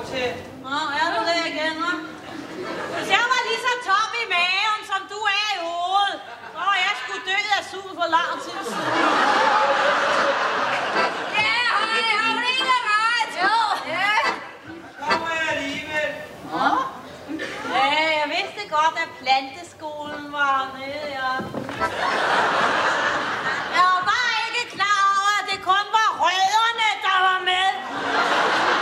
til. Nå, er du det igen, hva'? Hvis jeg var lige så tom i maven, som du er i hovedet, så var jeg sgu død af sul for lang tid siden.